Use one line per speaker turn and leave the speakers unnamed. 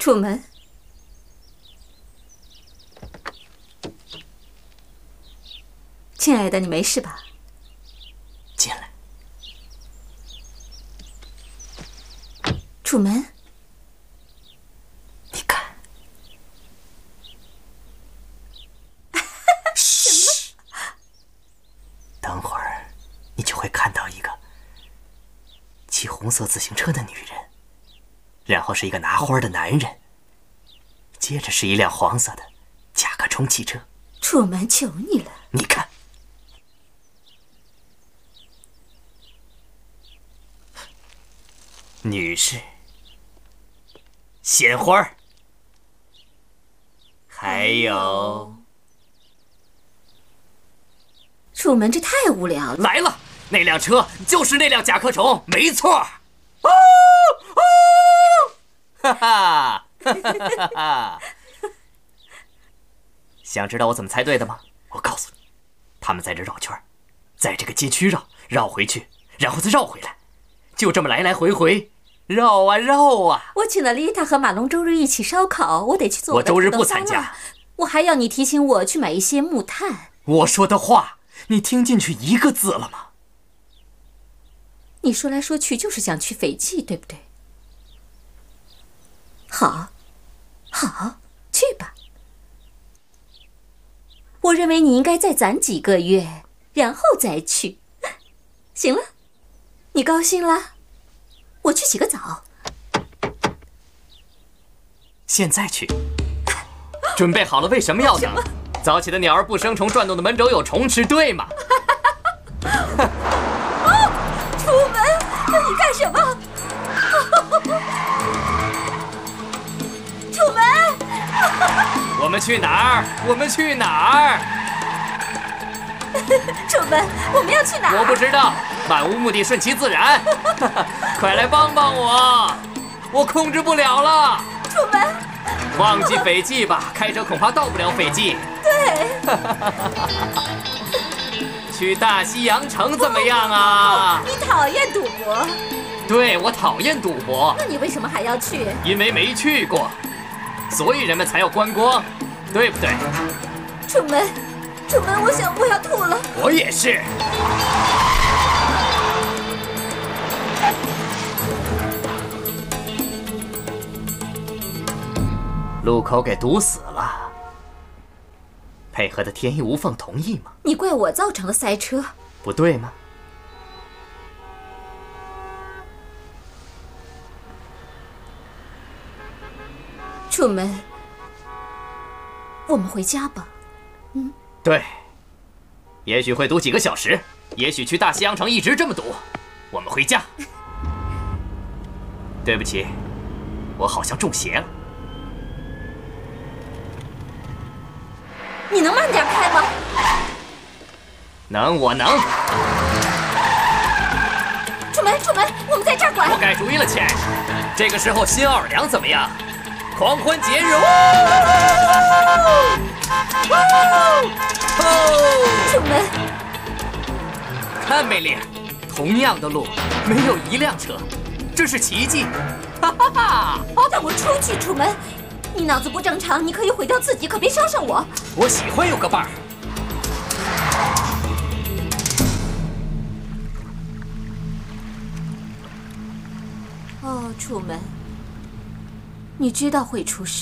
楚门，亲爱的，你没事吧？
进来。
楚门，
你看。嘘。等会儿，你就会看到一个骑红色自行车的女人，然后是一个拿花的男人，接着是一辆黄色的甲壳虫汽车。
楚门，求你了。
你看。女士，鲜花，还有，
楚门，这太无聊了。
来了，那辆车就是那辆甲壳虫，没错。哈哈，哈哈哈！想知道我怎么猜对的吗？我告诉你，他们在这绕圈，在这个街区绕回去，然后再绕回来，就这么来来回回。绕啊绕啊！
我请了丽塔和马龙周日一起烧烤，我得去做我的
我周日不参加。
我还要你提醒我去买一些木炭。
我说的话，你听进去一个字了吗？
你说来说去就是想去斐济，对不对？好，好，去吧。我认为你应该再攒几个月，然后再去。行了，你高兴了？我去洗个澡。
现在去。准备好了，为什么要等？早起的鸟儿不生虫，转动的门轴有虫吃，对吗？
楚门，你干什么？楚门！
我们去哪儿？我们去哪儿？
楚门，我们要去哪儿？
我不知道，漫无目的，顺其自然。快来帮帮我，我控制不了了。
楚门，
忘记斐济吧，开车恐怕到不了斐济。
对。
去大西洋城怎么样啊？
你讨厌赌博。
对，我讨厌赌博。
那你为什么还要去？
因为没去过，所以人们才要观光，对不对？
楚门，楚门，我想我要吐了。
我也是。路口给堵死了，配合的天衣无缝，同意吗？
你怪我造成了塞车，
不对吗？
楚门，我们回家吧。
对，也许会堵几个小时，也许去大西洋城一直这么堵。我们回家。对不起，我好像中邪了。
你能慢点开吗？
能，我能。
楚门，楚门，我们在这儿拐。
我改主意了，亲爱的。这个时候新奥尔良怎么样？狂欢节日！
楚门，
看美丽，同样的路，没有一辆车，这是奇迹！哈哈哈！
让我出去，楚门。你脑子不正常，你可以毁掉自己，可别烧上我。
我喜欢有个伴儿。
哦，楚门，你知道会出事。